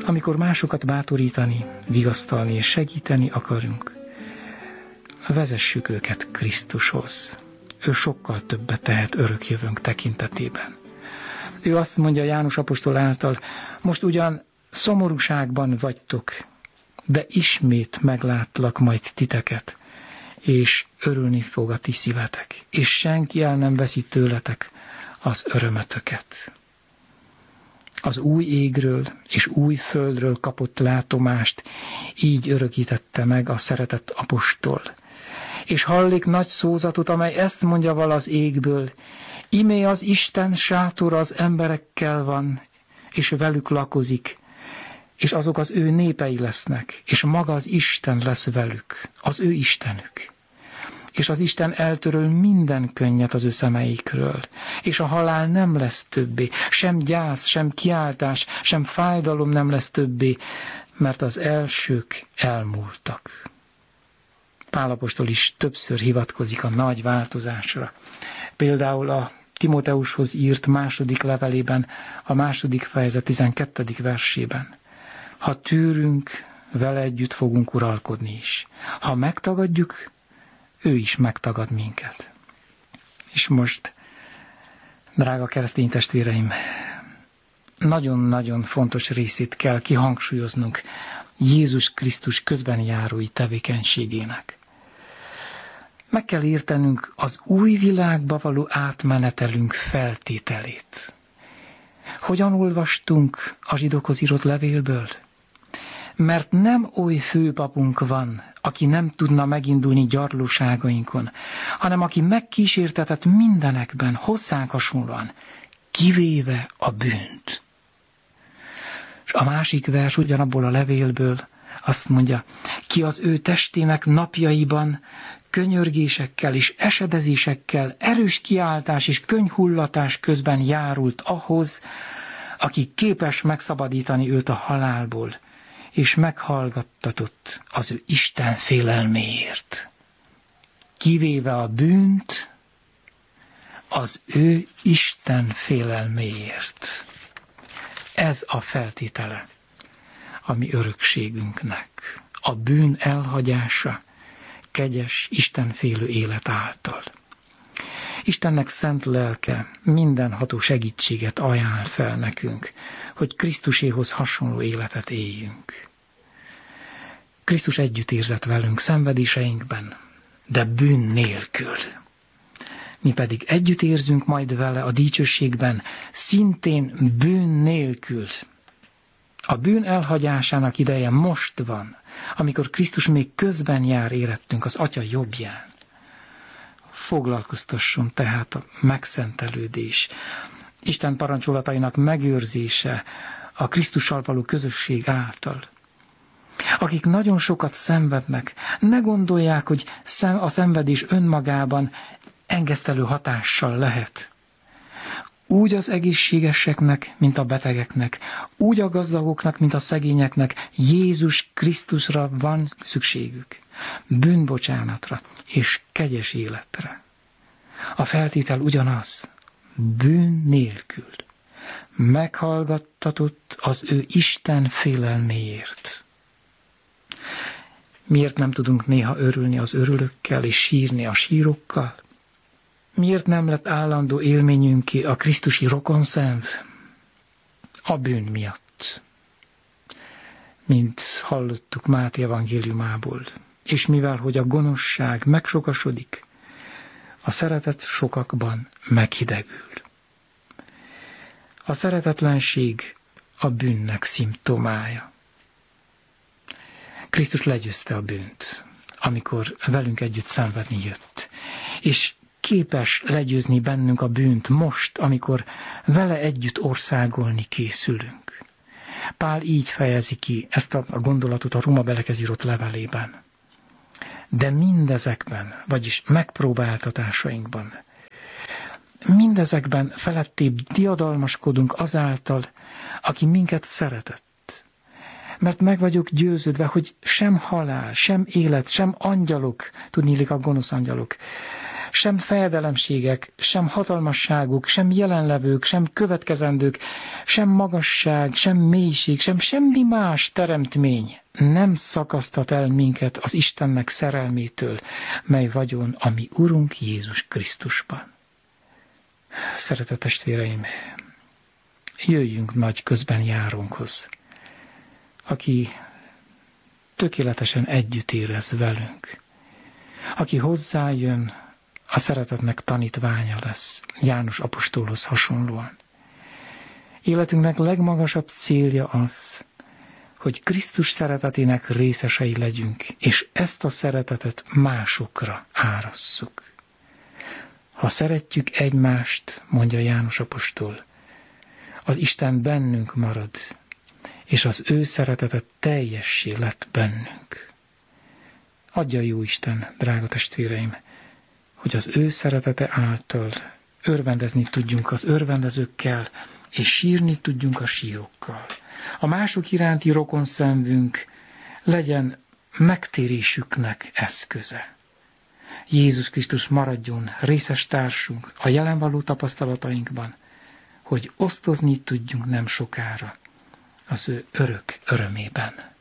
Amikor másokat bátorítani, vigasztalni és segíteni akarunk, vezessük őket Krisztushoz. Ő sokkal többet tehet örökjövőnk tekintetében. Ő azt mondja János apostol által, most ugyan szomorúságban vagytok, de ismét meglátlak majd titeket, és örülni fog a ti szívetek, és senki el nem veszi tőletek az örömötöket. Az új égről és új földről kapott látomást így örökítette meg a szeretett apostol. És hallik nagy szózatot, amely ezt mondja val az égből, imé az Isten sátora az emberekkel van, és velük lakozik, és azok az ő népei lesznek, és maga az Isten lesz velük, az ő Istenük. És az Isten eltöröl minden könnyet az ő szemeikről, és a halál nem lesz többé, sem gyász, sem kiáltás, sem fájdalom nem lesz többé, mert az elsők elmúltak. Pál apostol is többször hivatkozik a nagy változásra. Például a Timóteushoz írt második levelében, a 2. fejezet 12. versében. Ha tűrünk, vele együtt fogunk uralkodni is. Ha megtagadjuk, ő is megtagad minket. És most, drága keresztény testvéreim, nagyon-nagyon fontos részét kell kihangsúlyoznunk Jézus Krisztus közben járói tevékenységének. Meg kell értenünk az új világba való átmenetelünk feltételét. Hogyan olvastunk a zsidókhoz írott levélből? Mert nem oly főpapunk van, aki nem tudna megindulni gyarlóságainkon, hanem aki megkísértetett mindenekben, hozzánk hasonlóan, kivéve a bűnt. És a másik vers ugyanabból a levélből azt mondja, ki az ő testének napjaiban könyörgésekkel és esedezésekkel, erős kiáltás és könnyhullatás közben járult ahhoz, aki képes megszabadítani őt a halálból, és meghallgattatott az ő Isten félelméért. Kivéve a bűnt, az ő Isten félelméért. Ez a feltétele a mi örökségünknek. A bűn elhagyása kegyes, istenfélő élet által. Istennek szent lelke mindenható segítséget ajánl fel nekünk, hogy Krisztuséhoz hasonló életet éljünk. Krisztus együtt érzett velünk szenvedéseinkben, de bűn nélkül. Mi pedig együtt érzünk majd vele a dicsőségben, szintén bűn nélkül. A bűn elhagyásának ideje most van, amikor Krisztus még közben jár érettünk az Atya jobbján. Foglalkoztasson tehát a megszentelődés, Isten parancsolatainak megőrzése a Krisztussal való közösség által. Akik nagyon sokat szenvednek, ne gondolják, hogy a szenvedés önmagában engesztelő hatással lehet. Úgy az egészségeseknek, mint a betegeknek, úgy a gazdagoknak, mint a szegényeknek Jézus Krisztusra van szükségük, bűnbocsánatra és kegyes életre. A feltétel ugyanaz, bűn nélkül. Meghallgattatott az ő Isten félelméért. Miért nem tudunk néha örülni az örülökkel és sírni a sírokkal? Miért nem lett állandó élményünké a krisztusi rokonszenv? A bűn miatt. Mint hallottuk Máté evangéliumából. És mivel, hogy a gonoszság megsokasodik, a szeretet sokakban meghidegül. A szeretetlenség a bűnnek szimptomája. Krisztus legyőzte a bűnt, amikor velünk együtt szenvedni jött. És képes legyőzni bennünk a bűnt most, amikor vele együtt országolni készülünk. Pál így fejezi ki ezt a gondolatot a Róma belekhez írott levelében. De mindezekben, vagyis megpróbáltatásainkban, mindezekben felettébb diadalmaskodunk azáltal, aki minket szeretett. Mert meg vagyok győződve, hogy sem halál, sem élet, sem angyalok, tudniillik a gonosz angyalok, sem fejedelemségek, sem hatalmasságuk, sem jelenlevők, sem következendők, sem magasság, sem mélység, sem semmi más teremtmény nem szakasztat el minket az Istennek szerelmétől, mely vagyon a mi Urunk Jézus Krisztusban. Szeretett testvéreim, jöjjünk nagy közben járónkhoz, aki tökéletesen együtt érez velünk, aki hozzájön, a szeretetnek tanítványa lesz, János apostolhoz hasonlóan. Életünknek legmagasabb célja az, hogy Krisztus szeretetének részesei legyünk, és ezt a szeretetet másokra árasszuk. Ha szeretjük egymást, mondja János apostol, az Isten bennünk marad, és az ő szeretete teljessé lett bennünk. Adja jó Isten, drága testvéreim, hogy az ő szeretete által örvendezni tudjunk az örvendezőkkel, és sírni tudjunk a sírokkal. A mások iránti rokonszenvünk legyen megtérésüknek eszköze. Jézus Krisztus maradjon részes társunk a jelenvaló tapasztalatainkban, hogy osztozni tudjunk nem sokára az ő örök örömében.